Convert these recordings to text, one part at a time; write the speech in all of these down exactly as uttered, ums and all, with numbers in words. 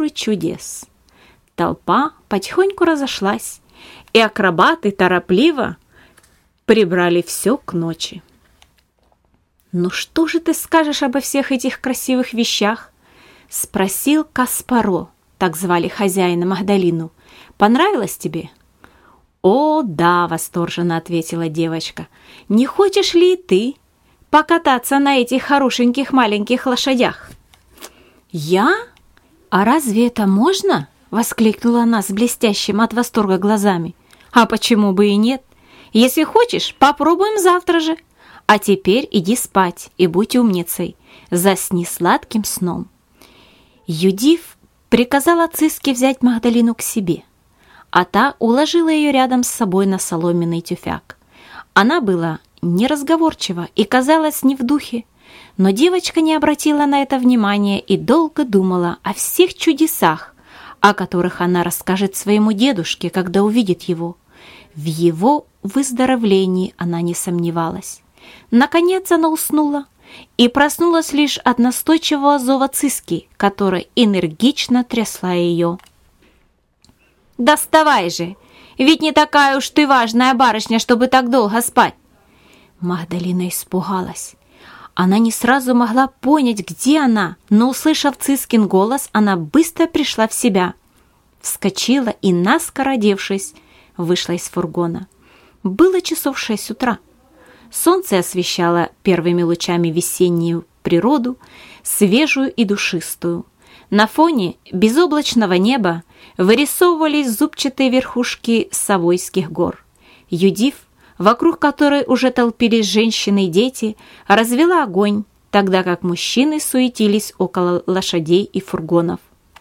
горы чудес. Толпа потихоньку разошлась, и акробаты торопливо прибрали все к ночи. «Ну что же ты скажешь обо всех этих красивых вещах?» — спросил Каспаро, так звали хозяина Магдалину. «Понравилось тебе?» «О, да!» — восторженно ответила девочка. «Не хочешь ли и ты покататься на этих хорошеньких маленьких лошадях?» «Я? А разве это можно?» — воскликнула она с блестящим от восторга глазами. «А почему бы и нет? Если хочешь, попробуем завтра же. А теперь иди спать и будь умницей. Засни сладким сном». Юдиф приказала Циске взять Магдалину к себе, а та уложила ее рядом с собой на соломенный тюфяк. Она была неразговорчива и казалась не в духе, но девочка не обратила на это внимания и долго думала о всех чудесах, о которых она расскажет своему дедушке, когда увидит его. В его выздоровлении она не сомневалась. Наконец она уснула и проснулась лишь от настойчивого зова Циски, которая энергично трясла ее. «Да вставай же! Ведь не такая уж ты важная барышня, чтобы так долго спать!» Магдалина испугалась. Она не сразу могла понять, где она, но, услышав Цискин голос, она быстро пришла в себя. Вскочила и, наскоро одевшись, вышла из фургона. Было часов шесть утра. Солнце освещало первыми лучами весеннюю природу, свежую и душистую. На фоне безоблачного неба вырисовывались зубчатые верхушки Савойских гор. Юдиф, вокруг которой уже толпились женщины и дети, развела огонь, тогда как мужчины суетились около лошадей и фургонов.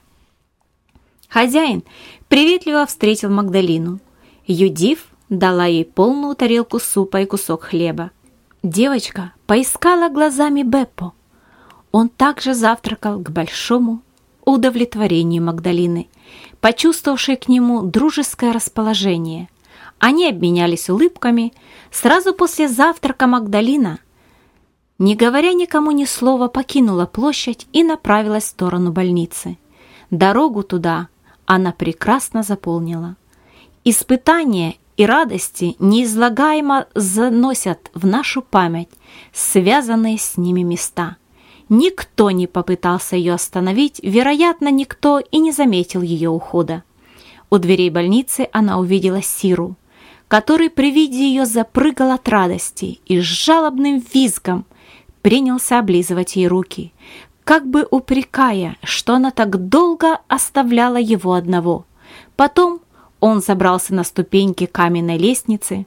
Хозяин приветливо встретил Магдалину. Юдиф дала ей полную тарелку супа и кусок хлеба. Девочка поискала глазами Беппо. Он также завтракал к большому удовлетворению Магдалины, почувствовавшей к нему дружеское расположение. Они обменялись улыбками. Сразу после завтрака Магдалина, не говоря никому ни слова, покинула площадь и направилась в сторону больницы. Дорогу туда она прекрасно запомнила. Испытания и радости неизлагаемо заносят в нашу память связанные с ними места. Никто не попытался ее остановить, вероятно, никто и не заметил ее ухода. У дверей больницы она увидела Сиру, который при виде ее запрыгал от радости и с жалобным визгом принялся облизывать ей руки, как бы упрекая, что она так долго оставляла его одного. Потом он забрался на ступеньки каменной лестницы,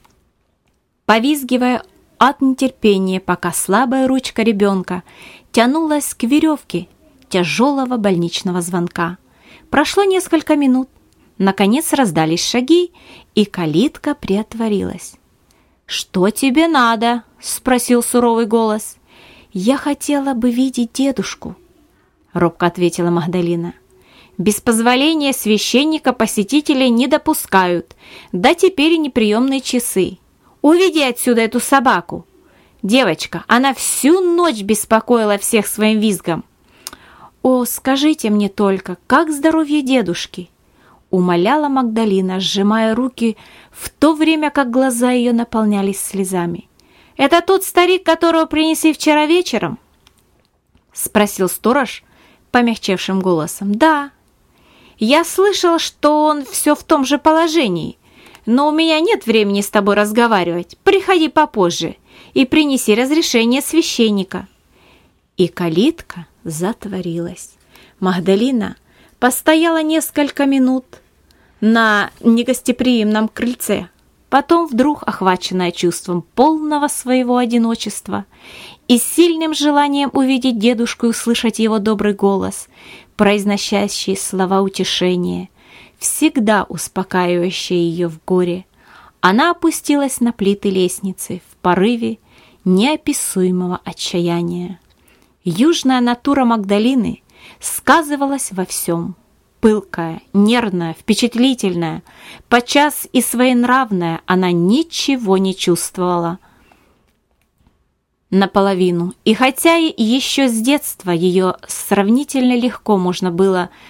повизгивая от нетерпения, пока слабая ручка ребенка тянулась к веревке тяжелого больничного звонка. Прошло несколько минут. Наконец раздались шаги, и калитка приотворилась. «Что тебе надо?» — спросил суровый голос. «Я хотела бы видеть дедушку», — робко ответила Магдалина. «Без позволения священника посетителей не допускают, да теперь и неприемные часы. Уведи отсюда эту собаку. Девочка, она всю ночь беспокоила всех своим визгом». «О, скажите мне только, как здоровье дедушки?» — умоляла Магдалина, сжимая руки, в то время как глаза ее наполнялись слезами. «Это тот старик, которого принесли вчера вечером?» — спросил сторож помягчевшим голосом. «Да. Я слышал, что он все в том же положении, но у меня нет времени с тобой разговаривать. Приходи попозже и принеси разрешение священника». И калитка затворилась. Магдалина постояла несколько минут на негостеприимном крыльце. Потом, вдруг охваченная чувством полного своего одиночества и сильным желанием увидеть дедушку и услышать его добрый голос, произносящий слова утешения, всегда успокаивающие ее в горе, она опустилась на плиты лестницы в порыве неописуемого отчаяния. Южная натура Магдалины сказывалась во всем. Пылкая, нервная, впечатлительная, подчас и своенравная, она ничего не чувствовала наполовину. И хотя еще с детства ее сравнительно легко можно было